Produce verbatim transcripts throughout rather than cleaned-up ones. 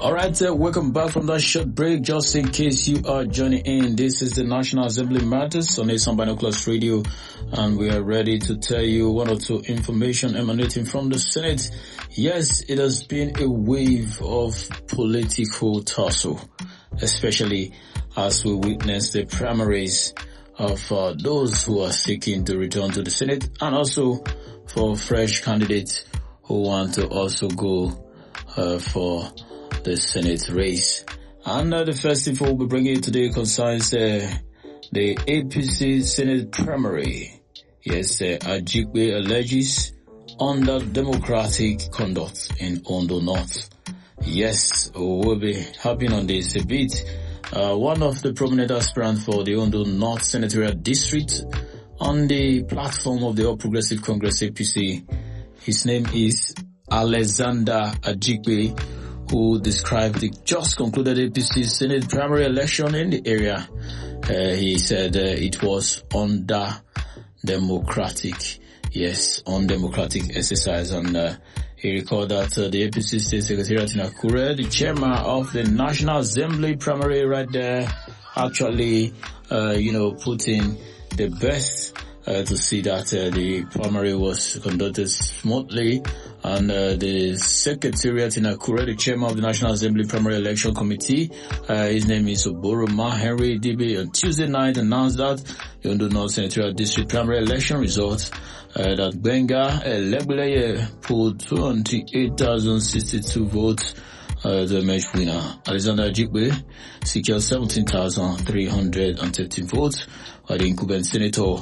All right, uh, welcome back from that short break. Just in case you are joining in, this is the National Assembly Matters on Asan Binoculars Radio, and we are ready to tell you one or two information emanating from the Senate. Yes, it has been a wave of political tussle, especially as we witness the primaries of uh, those who are seeking to return to the Senate, and also for fresh candidates who want to also go uh, for the Senate race. And uh, the first info we'll be bringing you today concerns uh, the A P C Senate primary. Yes, uh, Ajikwe alleges under democratic conduct in Ondo North. Yes, we'll be harping on this a bit. Uh, one of the prominent aspirants for the Ondo North Senatorial District on the platform of the All Progressive Congress A P C, his name is Alexander Ajikwe, who described the just concluded A P C Senate primary election in the area. Uh, he said uh, it was under democratic, yes, undemocratic exercise, and uh, he recalled that uh, the A P C State Secretariat in Akure, the chairman of the National Assembly primary right there, actually, uh, you know, put in the best uh, to see that uh, the primary was conducted smoothly. And uh, the Secretariat in Akure, the chairman of the National Assembly Primary Election Committee, uh, his name is Oboroma Henry Dibe, on Tuesday night announced that the Ondo North Senatorial District Primary Election results uh, that Benga Legbeleye pulled twenty-eight thousand sixty-two votes. Uh, the match winner, Alexander Ajikwe, secured seventeen thousand three hundred thirteen votes, while the incumbent senator,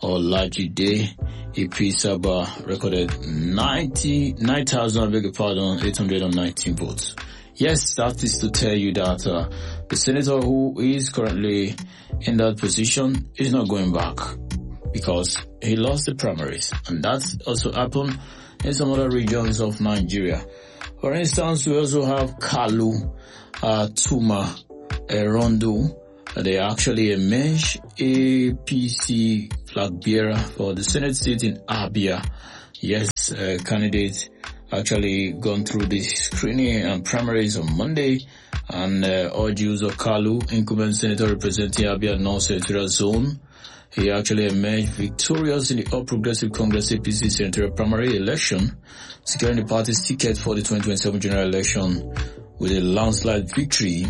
Olajide Ipisaba, recorded ninety-nine thousand, I beg your pardon, eight hundred nineteen votes. Yes, that is to tell you that uh, the senator who is currently in that position is not going back because he lost the primaries, and that also happened in some other regions of Nigeria. For instance, we also have Kalu, uh, Tuma, Erondo. They actually emerged A P C flag bearer for the Senate seat in Abia. Yes, uh, candidate actually gone through the screening and primaries on Monday, and uh, Ojiuzo Kalu, incumbent senator representing Abia North Senatorial Zone, he actually emerged victorious in the All Progressive Congress A P C senatorial primary election, securing the party's ticket for the twenty twenty-seven general election with a landslide victory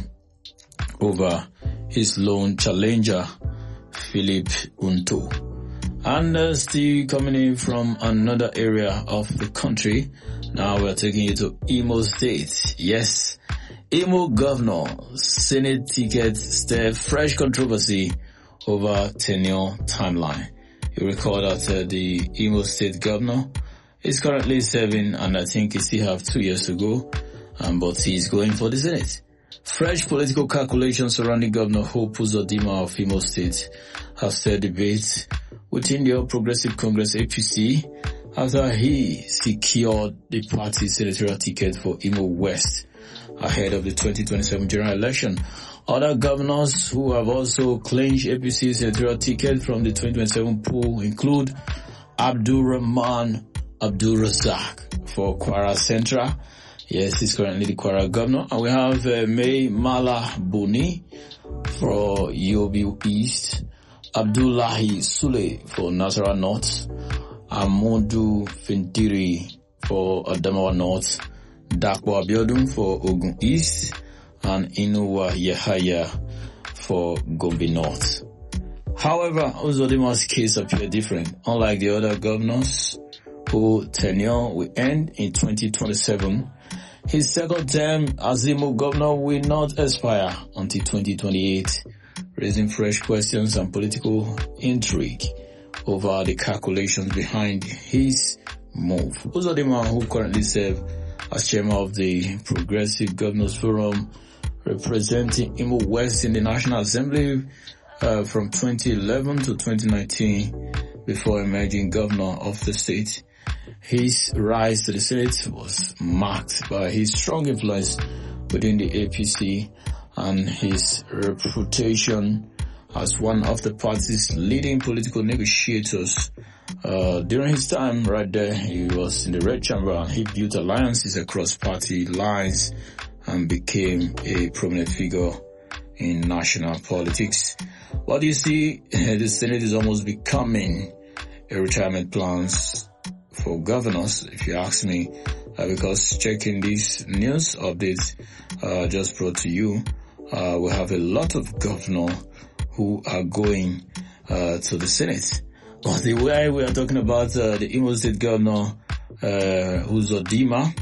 over his lone challenger, Philip Unto. And uh, still coming in from another area of the country, now we're taking you to Imo State. Yes, Imo governor, Senate ticket stir fresh controversy over tenure timeline. You recall that uh, the Imo State governor is currently serving, and I think he still have two years to go, um, but he's going for the Senate. Fresh political calculations surrounding Governor Hope Uzodinma of Imo State have stirred debate within the All Progressive Congress A P C after he secured the party's senatorial ticket for Imo West ahead of the twenty twenty-seven general election. Other governors who have also clinched A P C senatorial ticket from the twenty twenty-seven pool include Abdul Rahman Abdul Razak for Kwara Central. Yes, he's currently the Kwara governor. And we have uh, May Mala Buni for Yobe East, Abdullahi Sule for Nasarawa North, Amodu Fintiri for Adamawa North, Dakwa Abiodun for Ogun East, and Inuwa Yahaya for Gombe North. However, Uzodinma's case appeared different. Unlike the other governors whose tenure will end in twenty twenty-seven, his second term as Imo governor will not expire until twenty twenty-eight, raising fresh questions and political intrigue over the calculations behind his move. Uzodinma, who currently serves as chairman of the Progressive Governors Forum, representing Imo West in the National Assembly uh, from twenty eleven to twenty nineteen, before emerging governor of the state. His rise to the Senate was marked by his strong influence within the A P C and his reputation as one of the party's leading political negotiators. Uh, during his time right there, he was in the Red Chamber and he built alliances across party lines and became a prominent figure in national politics. What do you see? The Senate is almost becoming a retirement plans for governors, if you ask me, uh, because checking these news updates uh, just brought to you, uh, we have a lot of governors who are going uh, to the Senate. But the way we are talking about uh, the Imo State governor, uh, Uzodimma,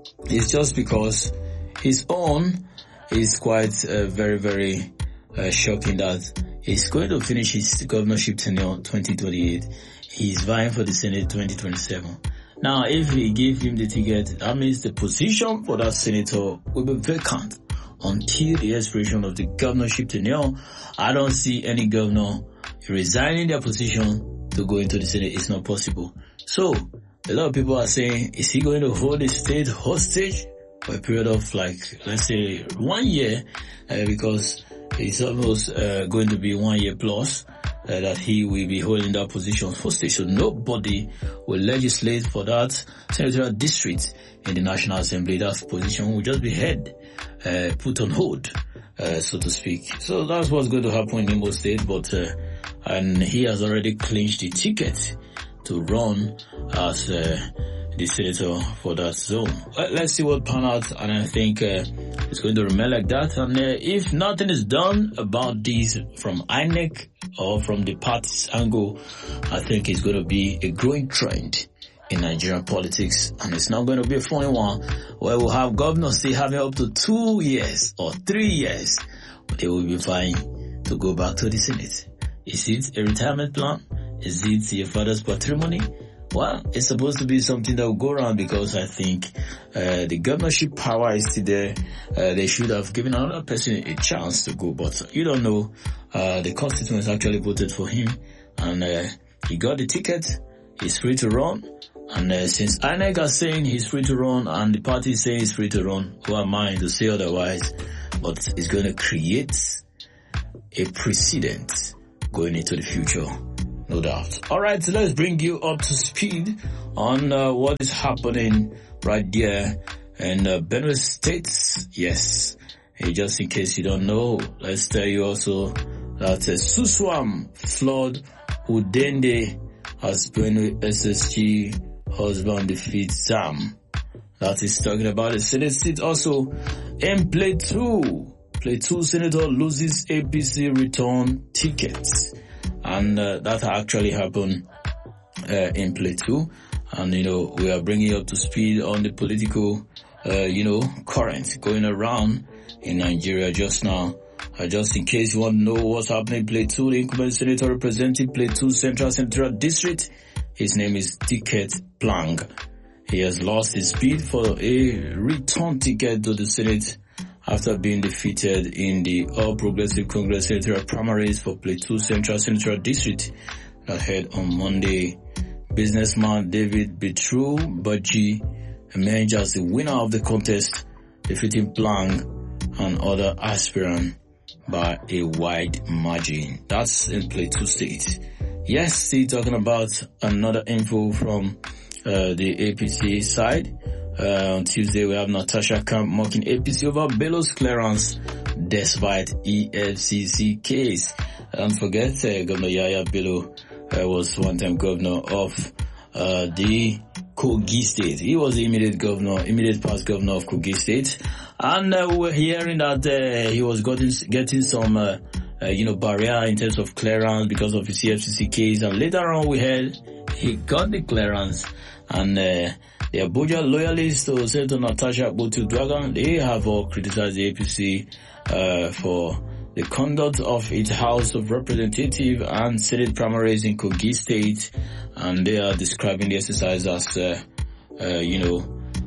is just because his own is quite uh, very, very uh, shocking that he's going to finish his governorship tenure twenty twenty-eight. He's vying for the Senate twenty twenty-seven. Now, if we give him the ticket, that means the position for that senator will be vacant until the expiration of the governorship tenure. I don't see any governor resigning their position to go into the Senate. It's not possible. So, a lot of people are saying, is he going to hold the state hostage for a period of like, let's say, one year, uh, because it's almost uh, going to be one year plus uh, that he will be holding that position hostage. So nobody will legislate for that senatorial district in the National Assembly. That position will just be held, uh, put on hold, uh, so to speak. So that's what's going to happen in Imo State, but uh, and he has already clinched the ticket to run as uh, the senator for that zone. Well, let's see what pan out, and I think uh, it's going to remain like that. And uh, if nothing is done about this from I N E C or from the party's angle, I think it's going to be a growing trend in Nigerian politics, and it's not going to be a funny one where we'll have governors still having up to two years or three years, but they will be fine to go back to the Senate. Is it a retirement plan? Is it your father's patrimony? Well, it's supposed to be something that will go around, because I think uh, the governorship power is still there. Uh, they should have given another person a chance to go, but you don't know. Uh, the constituents actually voted for him, and uh, he got the ticket. He's free to run. And uh, since I N E C is saying he's free to run, and the party is saying he's free to run, who am I to say otherwise? But it's going to create a precedent going into the future. No doubt. All right, so let's bring you up to speed on uh, what is happening right there in uh, Benue State. Yes, hey, just in case you don't know, let's tell you also that uh, Suswam flood Udende as Benue S S G husband defeats Sam. That is talking about the Senate seat. Also, in Plateau, Plateau Senator loses A P C return tickets. And uh, that actually happened uh, in Plateau. And, you know, we are bringing you up to speed on the political, uh, you know, current going around in Nigeria just now. Uh, just in case you want to know what's happening in Plateau, the incumbent senator representing Plateau Central Senatorial District, his name is Ticket Plang. He has lost his bid for a return ticket to the Senate after being defeated in the All Progressive Congress senatorial primaries for Plateau Central Senatorial District that held on Monday. Businessman David Betru Baji emerged as the winner of the contest, defeating Plang and other aspirants by a wide margin. That's in Plateau State. Yes, still talking about another info from uh, the A P C side. Uh, on Tuesday, we have Natasha Camp mocking A P C over Bello's clearance despite E F C C case. Don't forget, uh, Governor Yaya Bello uh, was one-time governor of uh, the Kogi State. He was the immediate governor, immediate past governor of Kogi State. And uh, we were hearing that uh, he was getting, getting some, uh, uh, you know, barrier in terms of clearance because of his E F C C case. And later on, we heard he got the clearance. And uh, the Abuja loyalists to Senator Natasha Akpoti-Uduaghan, they have all criticized the A P C uh, for the conduct of its House of Representatives and Senate primaries in Kogi State, and they are describing the exercise as, uh, uh, you know,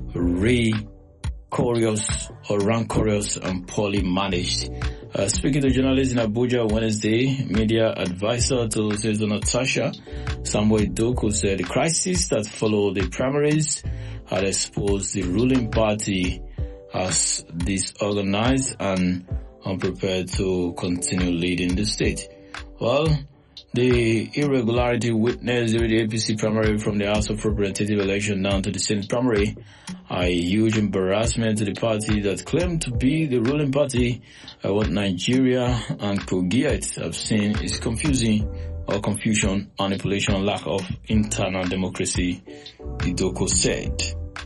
rancorous or rancorous and poorly managed. Uh, speaking to journalists in Abuja Wednesday, media advisor to Senator Natasha, Samuel Doku, said the crisis that followed the primaries had exposed the ruling party as disorganized and unprepared to continue leading the state. Well, the irregularity witnessed during the A P C primary from the House of Representatives election down to the Senate primary a huge embarrassment to the party that claimed to be the ruling party. Uh, what Nigeria and Kogiites have seen is confusing or confusion, manipulation, lack of internal democracy, Idoko said.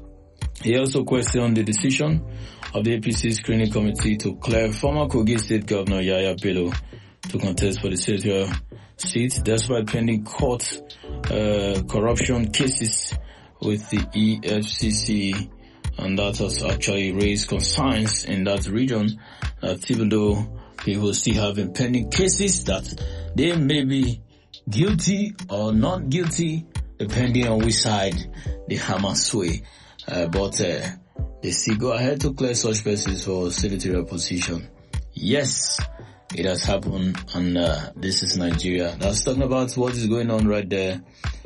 He also questioned the decision of the A P C screening committee to clear former Kogi State Governor Yaya Bello to contest for the senatorial seat despite pending court uh, corruption cases with the E F C C, and that has actually raised concerns in that region that even though people still have pending cases that they may be guilty or not guilty depending on which side the hammer sway, uh, but uh, they still go ahead to clear such persons for senatorial position. Yes, it has happened, and uh, this is Nigeria. That's talking about what is going on right there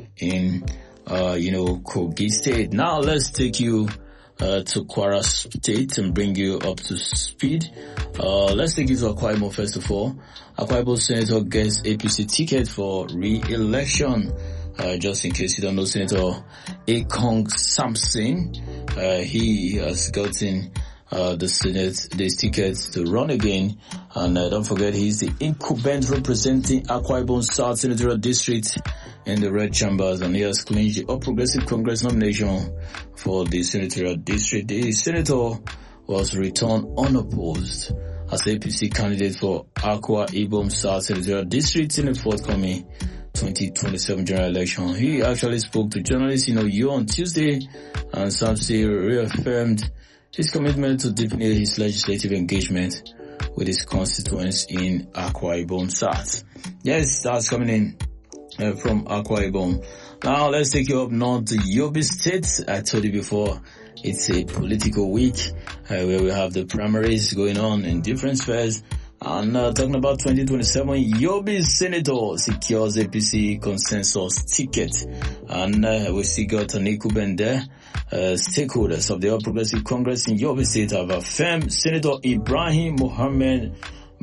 in Uh, you know, Kogi State. Now let's take you uh, to Kwara State and bring you up to speed. Uh, let's take you to Akwa Ibom first of all. Akwa Ibom Senator gets A P C ticket for re-election. Uh, just in case you don't know, Senator Ekong Samson, uh, he has gotten uh, the Senate, this ticket to run again. And uh, don't forget, he's the incumbent representing Akwa Ibom South Senatorial District in the red chambers, and he has clinched the All Progressive Congress nomination for the senatorial district. The senator was returned unopposed as A P C candidate for Akwa Ibom South Senatorial District in the forthcoming twenty twenty-seven general election. He actually spoke to journalists in Oyo on Tuesday, and Samson reaffirmed his commitment to deepen his legislative engagement with his constituents in Akwa Ibom South. Yes, that's coming in Uh, from Akwa Ibom. Now let's take you up north to Yobe State. I told you before, it's a political week uh, where we have the primaries going on in different spheres. And uh, talking about twenty twenty-seven, Yobe Senator secures A P C consensus ticket. And uh, we still got an incumbent there. Uh, stakeholders of the All Progressive Congress in Yobe State have affirmed Senator Ibrahim Mohammed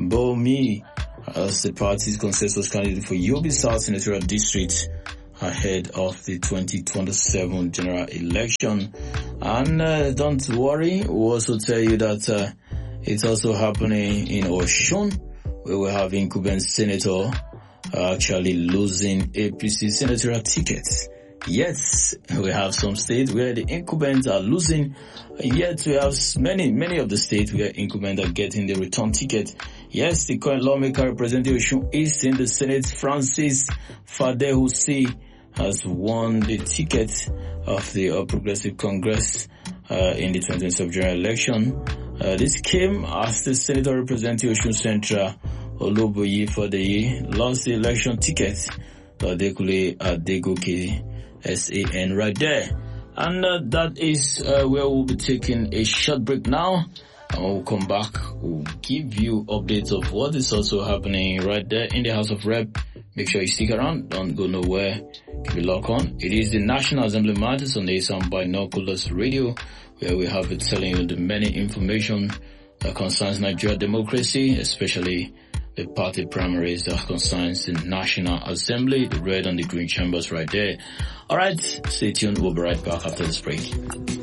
Bomi as the party's consensus candidate for Yobe South Senatorial District ahead of the twenty twenty-seven general election. And uh, don't worry, we'll also tell you that uh, it's also happening in Oshun, where we have incumbent senator uh, actually losing A P C senatorial tickets. Yes, we have some states where the incumbents are losing, yet we have many, many of the states where incumbents are getting the return ticket. Yes, the current lawmaker representing Osun East in the Senate, Francis Fadehusi, has won the ticket of the All Progressive Congress uh, in the twenty twenty-seven general election. Uh, this came as the senator representing Osun Central, Oloboyi Fadeyi, lost the election ticket to Adekule Adegoke, S A N right there. And uh, that is uh, where we'll be taking a short break now. And when we'll come back, we'll give you updates of what is also happening right there in the House of Rep. Make sure you stick around. Don't go nowhere. Keep it locked on. It is the National Assembly Matters on the Sound Binoculars Radio, where we have it telling you the many information that concerns Nigeria democracy, especially the party primaries that concerns the National Assembly, the red and the green chambers right there. All right, stay tuned. We'll be right back after this break.